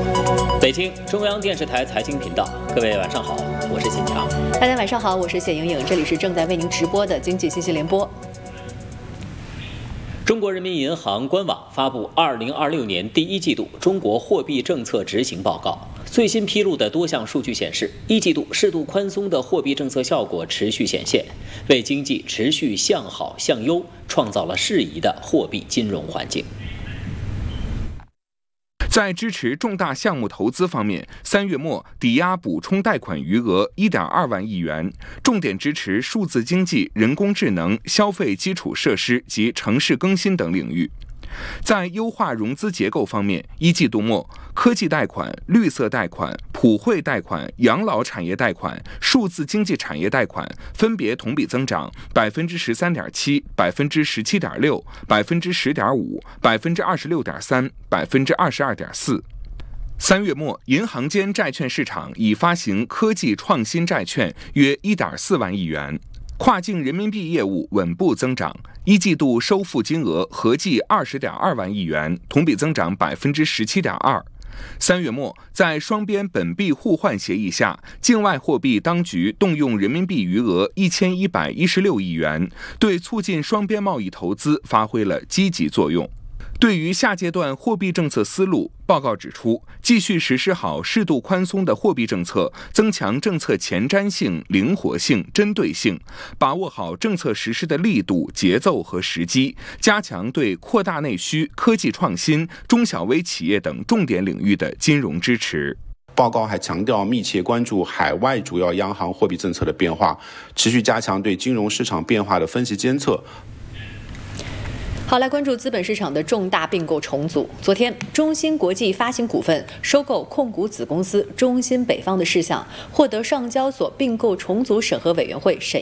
北京中央电视台财经频道，各位晚上好，我是谢强。 大家晚上好，我是谢莹莹，这里是正在为您直播的经济信息联播。 中国人民银行官网发布2026年第一季度中国货币政策执行报告。最新披露的多项数据显示，一季度适度宽松的货币政策效果持续显现，为经济持续向好向优创造了适宜的货币金融环境。 在支持重大项目投资方面，3月末抵押补充贷款余额1.2万亿元，重点支持数字经济、人工智能、消费基础设施及城市更新等领域。在优化融资结构方面，一季度末，科技贷款、绿色贷款、普惠贷款、养老产业贷款、数字经济产业贷款分别同比增长13.7%、17.6%、10.5%、26.3%、22.4%。3月末，银行间债券市场已发行科技创新债券约1.4万亿元。跨境人民币业务稳步增长，一季度收付金额合计20.2万亿元，同比增长17.2%。3月末，在双边本币互换协议下，境外货币当局动用人民币余额1116亿元，对促进双边贸易投资发挥了积极作用。对于下阶段货币政策思路，报告指出，继续实施好适度宽松的货币政策，增强政策前瞻性、灵活性、针对性，把握好政策实施的力度、节奏和时机，加强对扩大内需、科技创新、中小微企业等重点领域的金融支持。 报告还强调，密切关注海外主要央行货币政策的变化，持续加强对金融市场变化的分析监测。 好，来关注资本市场的重大并购重组。昨天，中芯国际发行股份收购控股子公司中芯北方的事项，获得上交所并购重组审核委员会审